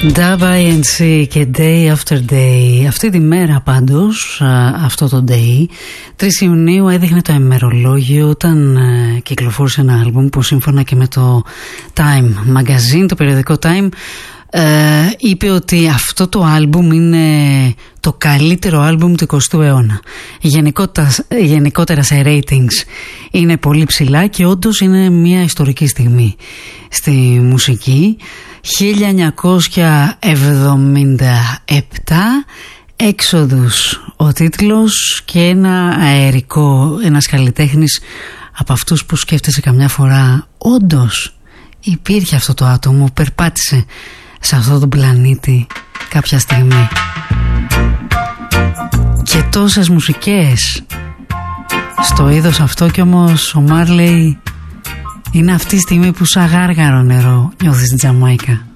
WNC και Day After Day. Αυτή τη μέρα πάντως, αυτό το Day, 3 Ιουνίου έδειχνε το ημερολόγιο όταν κυκλοφόρησε ένα άλμπουμ που σύμφωνα και με το Time Magazine, το περιοδικό Time, είπε ότι αυτό το άλμπουμ είναι το καλύτερο άλμπουμ του 20ου αιώνα. Γενικότερα σε ratings είναι πολύ ψηλά και όντως είναι μια ιστορική στιγμή στη μουσική. 1977, Έξοδους ο τίτλος, και ένα αερικό, ένας καλλιτέχνης από αυτούς που σκέφτεσαι καμιά φορά, όντως υπήρχε αυτό το άτομο, περπάτησε σε αυτόν τον πλανήτη κάποια στιγμή. Και τόσες μουσικές στο είδος αυτό, κι όμως ο Μάρλεϊ είναι αυτή η στιγμή που σαν γάργαρο νερό νιώθεις στην Τζαμάικα.